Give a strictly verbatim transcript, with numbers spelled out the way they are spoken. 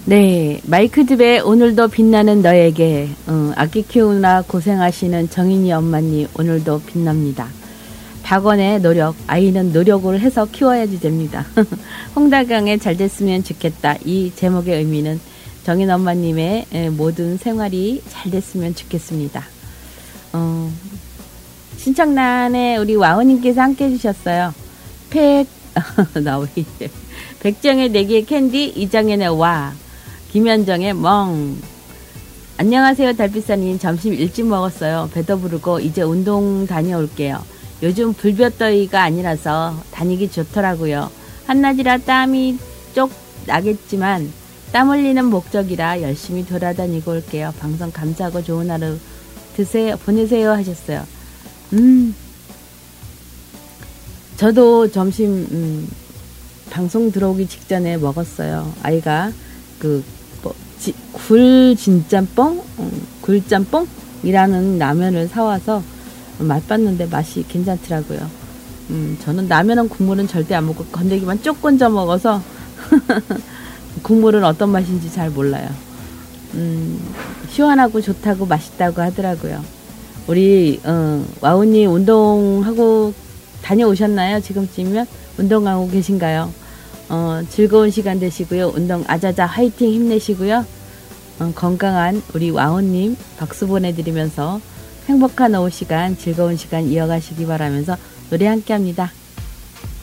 네, 마이크집에 오늘도 빛나는 너에게 어, 아기 키우느라 고생하시는 정인이 엄마님 오늘도 빛납니다. 박원의 노력, 아이는 노력을 해서 키워야지 됩니다. 홍달강에 잘 됐으면 좋겠다. 이 제목의 의미는 정인 엄마님의 모든 생활이 잘 됐으면 좋겠습니다. 어, 신청란에 우리 와우님께서 함께 해주셨어요. 팩, 나 왜 이래. 백정의 내기의 캔디, 이정현의 와, 김현정의 멍. 안녕하세요 달빛사님. 점심 일찍 먹었어요. 배도 부르고 이제 운동 다녀올게요. 요즘 불볕더위가 아니라서 다니기 좋더라고요. 한낮이라 땀이 쪽 나겠지만 땀 흘리는 목적이라 열심히 돌아다니고 올게요. 방송 감사하고 좋은 하루 드세요, 보내세요 하셨어요. 음, 저도 점심 음, 방송 들어오기 직전에 먹었어요. 아이가 그 뭐, 지, 굴 진짬뽕, 음, 굴짬뽕이라는 라면을 사와서 맛봤는데 맛이 괜찮더라고요. 음, 저는 라면은 국물은 절대 안 먹고 건더기만 쪽 건져 먹어서 국물은 어떤 맛인지 잘 몰라요. 음, 시원하고 좋다고 맛있다고 하더라고요. 우리 어, 와우님 운동하고 다녀오셨나요? 지금쯤이면 운동하고 계신가요? 어, 즐거운 시간 되시고요. 운동 아자자 화이팅 힘내시고요. 어, 건강한 우리 와우님 박수 보내드리면서 행복한 오후 시간, 즐거운 시간 이어가시기 바라면서 노래 함께 합니다.